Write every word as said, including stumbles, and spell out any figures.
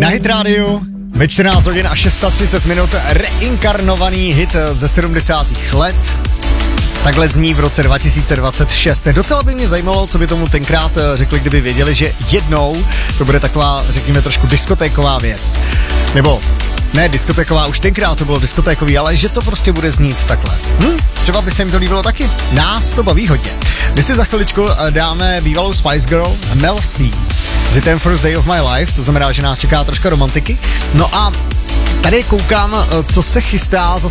Na Hit Radio ve čtrnáct hodin a třicet šest minut reinkarnovaný hit ze sedmdesátých let. Takhle zní v roce dva tisíce dvacet šest. Docela by mě zajímalo, co by tomu tenkrát řekli, kdyby věděli, že jednou to bude taková, řekněme, trošku diskotéková věc. Nebo ne diskotéková, už tenkrát to bylo diskotékový, ale že to prostě bude znít takhle. Hm, třeba by se jim to líbilo taky. Nás to baví hodně. My si za chviličku dáme bývalou Spice Girl Mel C s hitem First Day of My Life, to znamená, že nás čeká troška romantiky. No a tady koukám, co se chystá za